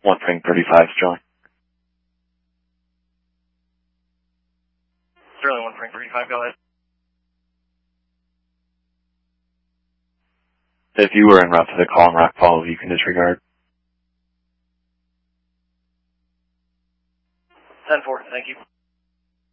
1 Frank 35, Sterling. Sterling 1 Frank 35, go ahead. If you were en route to the call and rock follow, you can disregard. 10-4, thank you.